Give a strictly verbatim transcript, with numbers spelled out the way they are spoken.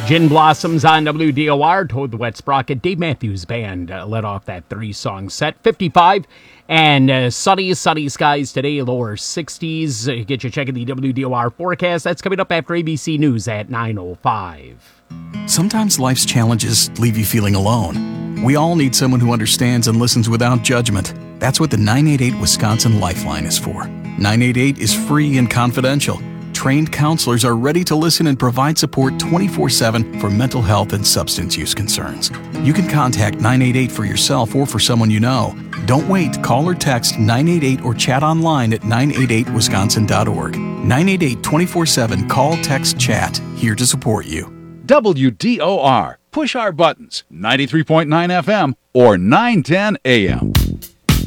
Gin Blossoms on W D O R. Toad the Wet Sprocket. Dave Matthews Band uh, led off that three-song set. fifty-five and uh, sunny, sunny skies today, lower sixties. Uh, get you checking the W D O R forecast. That's coming up after A B C News at nine oh five. Sometimes life's challenges leave you feeling alone. We all need someone who understands and listens without judgment. That's what the nine eight eight Wisconsin Lifeline is for. nine eight eight is free and confidential. Trained counselors are ready to listen and provide support twenty-four seven for mental health and substance use concerns. You can contact nine eight eight for yourself or for someone you know. Don't wait. Call or text nine eight eight or chat online at nine eight eight wisconsin dot org. nine eight eight twenty-four seven Call, Text, Chat. Here to support you. W D O R. Push our buttons. ninety-three point nine F M or nine ten A M.